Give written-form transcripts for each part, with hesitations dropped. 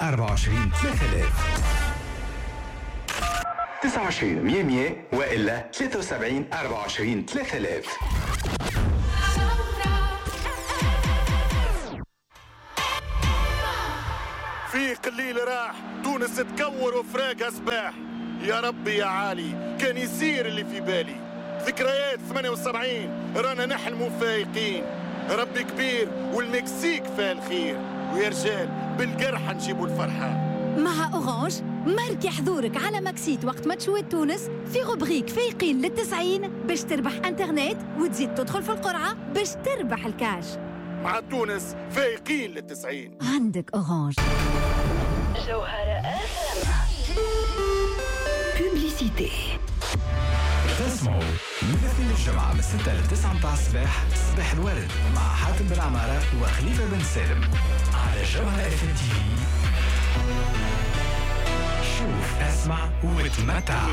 24 3000 29 100 وإلا 73 24 3000. في قليل راح تونس تكور وفراقها سباح. يا ربي يا عالي كان يصير اللي في بالي. ذكريات 78 رانا نحلموا فايقين. ربي كبير والمكسيك فيها الخير. ويا رجال بالقرحة نجيبوا الفرحة. مع أورانج ماركي حضورك على ماكسيت وقت ما تشوي تونس في روبريك فايقين لل90 باش تربح انترنت وتزيد تدخل في القرعة باش تربح الكاش. مع تونس فايقين لل90. عندك أورانج. جوهرة بوبليسيتي. تسمعوا من الاثنين للجمعة من 6 ل 9 متاع الصباح صباح الورد مع حاتم بن عمارة وخليفة بن سالم على جوهرة اف ام تي في. شوف اسمع وتمتع.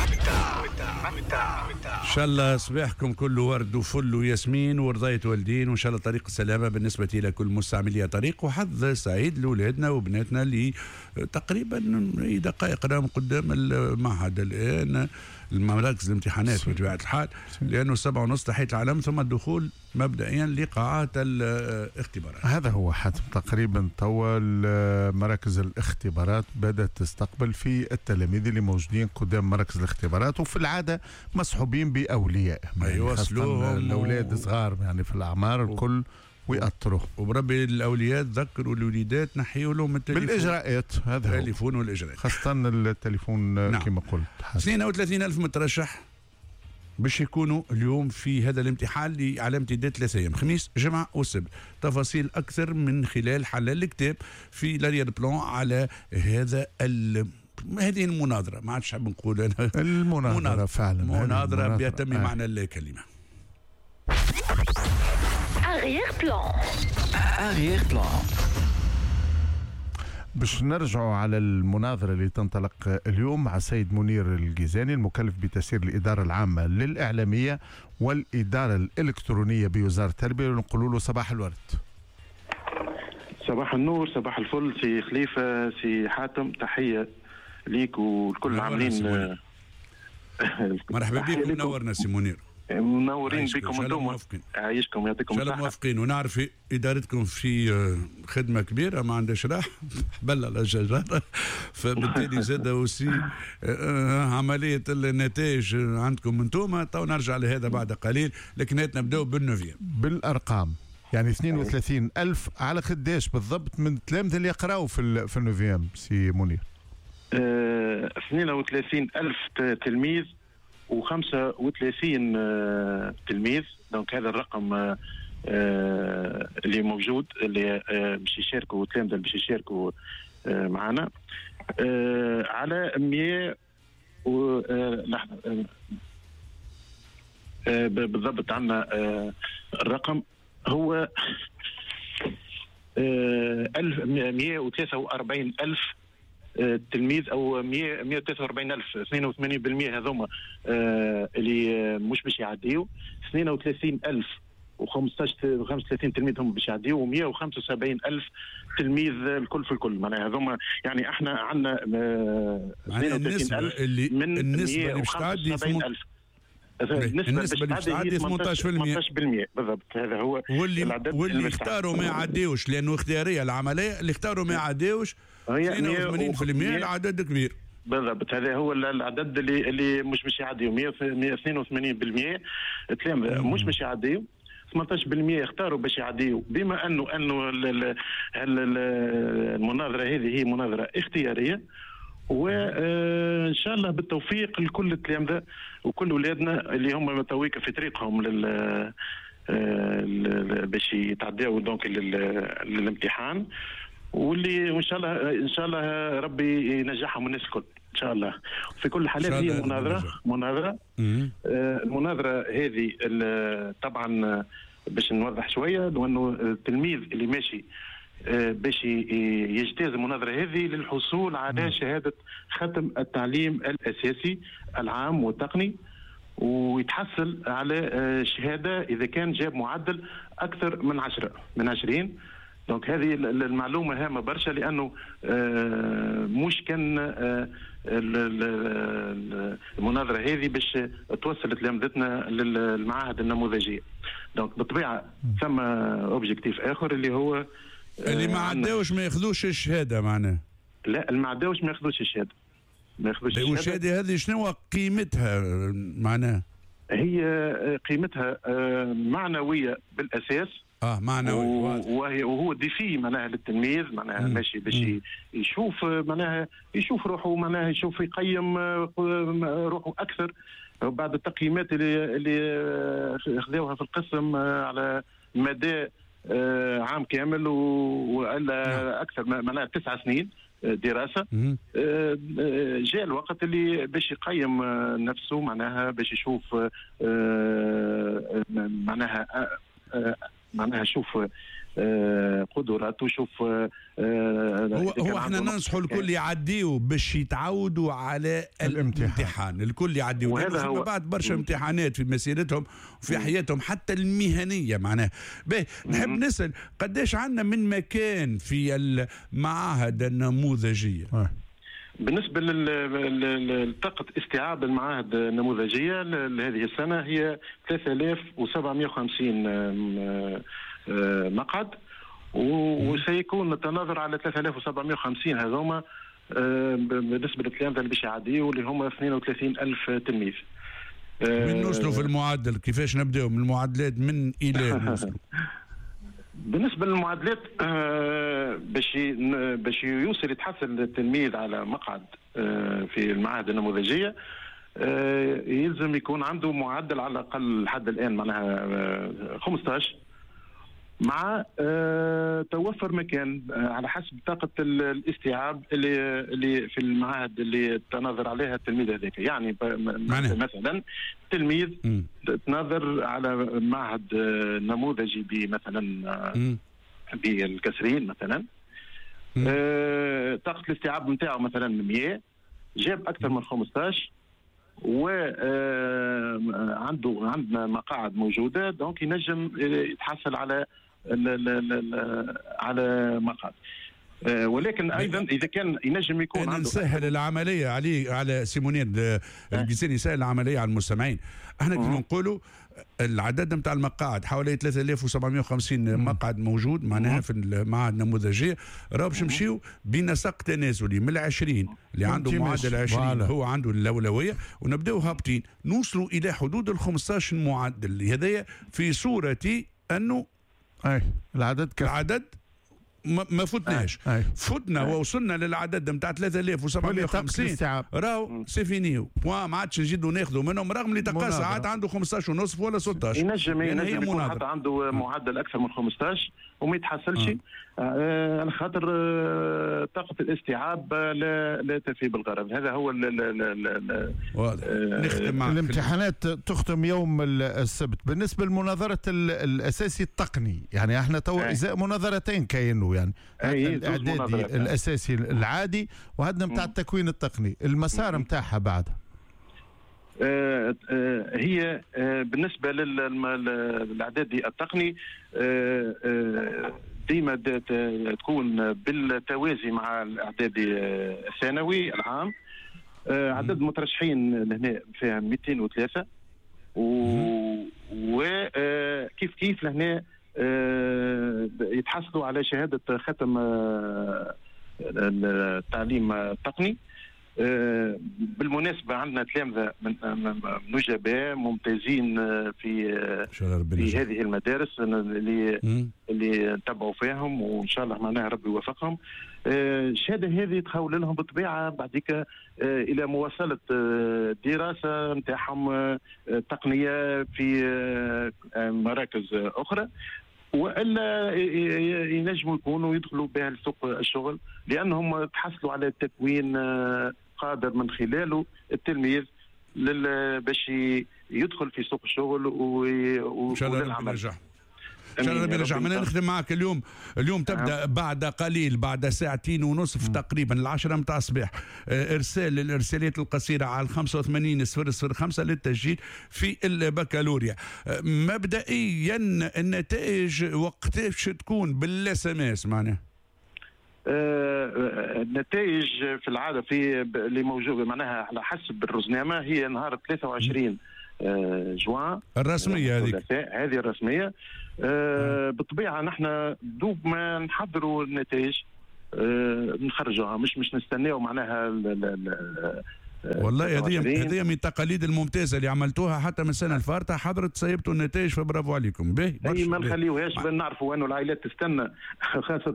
ان شاء الله صباحكم كله ورد وفل وياسمين ورضاية والدين، وان شاء الله طريق السلامة بالنسبة الى كل مستعملي طريق، وحظ سعيد لاولادنا وبناتنا اللي تقريبا دقائق راهم قدام المعهد الان المراكز الامتحانات بطبيعة الحال، لأنه 7:30 تحية العلم ثم الدخول مبدئيا لقاعات الاختبارات. هذا هو حتى تقريبا طول مراكز الاختبارات بدأت تستقبل في التلاميذ اللي موجودين قدام مراكز الاختبارات، وفي العادة مصحوبين بأوليائهم، يعني يوصلوهم الأولاد صغار يعني في الأعمار الكل ويأطروا. وبربي الأولياء ذكروا الوليدات نحيوا لهم التليفون بالإجراءات، هذا هو التليفون والإجراءات، خاصة التليفون. نعم. كما قلت 32,000 مترشح باش يكونوا اليوم في هذا الامتحان اللي على امتداد 3 أيام، خميس جمعة وسبت. تفاصيل أكثر من خلال حلال الكتاب في لاريال بلان على هذه المناظرة. ما عادش حاب نقول أنا المناظرة فعلا مناظرة بيتم معنى الكلمة. Arrière plan. باش نرجعوا على المناظرة اللي تنطلق اليوم مع السيد منير الجيزاني المكلف بتسيير الإدارة العامة للإعلامية والإدارة الإلكترونية بوزارة التربية، ونقول له صباح الورد. صباح النور، صباح الفل سي خليفة، سي حاتم، تحية ليك والكل العاملين. مرحبا بكم، منورنا سي منير. منورين بكم انتم، عايشكم يعطيكم الصحة. ان شاء الله موافقين، ونعرف ادارتكم في خدمه كبيره ما عندهاش راح بل على الشجره، فبالتالي زاد وسي عمليه النتائج عندكم انتم. تو نرجع لهذا بعد قليل، لكن نبداو بالنوفيام بالارقام. يعني 32,000 على قداش بالضبط من التلاميذ اللي يقراوا في النوفيام سي منير؟ 32,000 تلميذ و35 تلميذ. دونك هذا الرقم اللي موجود، اللي باش يشاركوا التلامذة اللي باش يشاركوا معنا على 100 لحظة بالضبط. عندنا الرقم هو 143,000 تلميذ، او 143,000. 82% هذوما اللي مش باش يعديو. 32,000 و35 تلميذ هم باش يعديو، و175,000 تلميذ الكل في الكل. معناها هذوما يعني احنا عندنا 32,000 من النسبة اللي باش تعدي. النسبة اللي باش تعدي 18% بالضبط. هذا هو. واللي اختاروا ما يعديوش لانه اختياريه العمليه، اللي اختاروا ما يعديوش 82%. العدد كبير بالضبط. هذا هو العدد اللي مش باش يعديو. 182% تلامذة مش باش يعديو، 18% اختاروا باش يعديو. بما انه المناظره هذه هي مناظره اختياريه، وان شاء الله بالتوفيق لكل التلامذة وكل اولادنا اللي هم تويك في طريقهم باش يتعداو دونك للامتحان، واللي وان شاء الله ربي ينجحهم الناس الكل ان شاء الله. في كل الحالات هي مناظره. المناظره هذه طبعا باش نوضح شويه، لانه التلميذ اللي ماشي باش يجتاز المناظرة هذه للحصول على شهادة ختم التعليم الأساسي العام والتقني، ويتحصل على شهادة إذا كان جاب معدل أكثر من 20. دونك هذه المعلومه هامه برشا، لانه مش كان المناظره هذه باش توصل تلامذتنا للمعاهد النموذجيه. دونك بالطبيعه ثم اوبجيكتيف اخر اللي هو اللي ما عداوش ما ياخذوش الشهاده معناه. لا اللي ما عداوش ما ياخذوش الشهاده. والشهاده هذه شنو قيمتها معناه؟ هي قيمتها معنويه بالاساس. معنوي. وهو ديفي معناها للتلميذ، معناها ماشي باش يشوف معناها يشوف روحه، معناها يشوف يقيم روحه اكثر بعد التقييمات اللي خذوها في القسم على مدى عام كامل والا اكثر، معناها 9 سنين دراسه. جاء الوقت اللي باش يقيم نفسه، معناها باش يشوف معناها شوف قدراته، شوف هو احنا ننصحوا الكل يعديوا باش يتعودوا على الامتحان، الكل يعديوا، وهذا هو بعد برشا امتحانات في مسيرتهم وفي حياتهم حتى المهنيه معناها. نحب نسال قداش عندنا من مكان في المعاهد النموذجيه؟ بالنسبة لطاقة استيعاب المعاهد النموذجية لهذه السنة هي 3750 مقعد، وسيكون التناظر على 3750 هذوما بالنسبة للتلامذة اللي باش يعديوا اللي هم 32,000 تلميذ. من نوصلوا في المعدل؟ كيفاش نبداو من المعدلات من إلى نوصلوا؟ بالنسبه للمعادلات باش يوصل يتحصل التلميذ على مقعد في المعاهد النموذجيه يلزم يكون عنده معدل على الاقل لحد الان معناها 15 مع توفر مكان على حسب طاقه الاستيعاب اللي في المعاهد اللي تناظر عليها التلميذ هذاك. يعني مثلا تلميذ تناظر على معهد نموذجي بمثلا بالكسرين مثلا، طاقه الاستيعاب نتاعو مثلا 100، جاب اكثر من 15 عندنا مقاعد موجوده، دونك ينجم يتحصل على مقعد. ولكن ايضا اذا كان ينجم يكون عنده نسهل العمليه على سيمونير الجزيري، يسهل العمليه على المستمعين. احنا كنا نقولوا العدد نتاع المقاعد حوالي 3750 مقعد موجود معناها في المعاهد النموذجيه، راهو باش نمشيو بنسق تنازلي من ال20 اللي عنده معدل 20 هو عنده الاولويه، ونبداو هابطين نوصلوا الى حدود ال 15 معدل. هذايا في صوره انه العدد ما فتناش، فتنا ووصلنا للعدد نتاع 3750 راهو سيفينيو ما عادش نجدوا ناخذوا منهم، رغم اللي تلقى ساعات عنده 15 ونصف ولا 16. ينجم يكون حتى عنده معدل اكثر من 15 وما يتحصلش على خاطر طاقه الاستيعاب لا تفي بالغرض. هذا هو الامتحانات تختم يوم السبت. بالنسبه لمناظره الاساسي التقني، يعني احنا تو ازاء مناظرتين كاينوا، يعني الاعدادي الاساسي العادي وهذا نتاع التكوين التقني، المسار نتاعها بعدها هي بالنسبه للاعدادي التقني ديما تكون بالتوازي مع الاعدادي الثانوي العام. عدد المترشحين لهنا فيها 203 وكيف كيف لهنا يتحصلوا على شهاده ختم التعليم التقني. بالمناسبة عندنا تلامذة نجباء ممتازين في هذه المدارس اللي نتبعوا فيهم، وإن شاء الله معناها ربي يوفقهم. الشهادة هذه تخول لهم بالطبيعة بعديك إلى مواصلة الدراسة نتاعهم تقنية في مراكز أخرى، والا ينجموا يكونوا يدخلوا بها لسوق الشغل، لانهم تحصلوا على تكوين قادر من خلاله التلميذ باش يدخل في سوق الشغل ان شاء الله ربي ينجح. ان شاء الله ربي يرجع. من نختم معك اليوم تبدا بعد قليل، بعد ساعتين ونصف تقريبا 10 متاع الصباح، ارسال الارساليات القصيره على 85 005 للتسجيل في البكالوريا. مبدئيا النتائج وقتاش تكون بالاس ام اس معناها؟ النتائج في العاده اللي موجوده معناها على حسب الرزنامه هي نهار 23 جوان الرسميه هذه الرسميه. بالطبيعه نحن دوب ما نحضروا النتائج نخرجوها، مش نستناو معناها والله هذه من التقاليد الممتازه اللي عملتوها حتى من السنه الفارطه، حضرت سيبتوا النتائج، فبرافو عليكم. اي ما نخليوهاش نعرفوا انه العائلات تستنى خاصه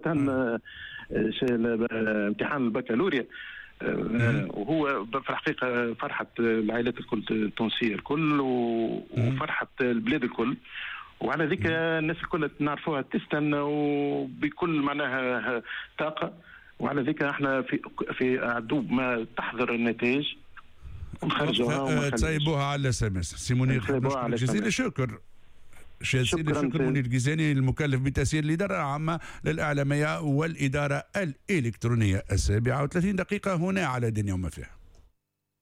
امتحان البكالوريا، وهو في الحقيقه فرحه العائلات الكل التونسيه الكل وفرحه البلاد الكل، وعلى ذيك الناس الكل نعرفوها تستنى وبكل معناها طاقه، وعلى ذيك احنا في عدوب ما تحضر النتائج ونخرجوها تسيبوها على اس ام اس. سي منير جزيل الشكر. شكرا منير الجيزاني المكلف بتسيير الإدارة العامة للإعلامية والإدارة الإلكترونية. 7:30 هنا على دنيا وما فيها.